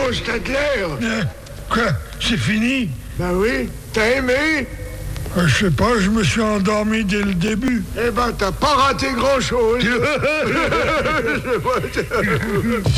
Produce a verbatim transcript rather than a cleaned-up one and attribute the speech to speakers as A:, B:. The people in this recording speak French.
A: bon, Stadler.
B: Euh, quoi? C'est fini?
A: Ben oui, t'as aimé?
B: Euh, je sais pas, je me suis endormi dès le début.
A: Eh ben, t'as pas raté grand-chose.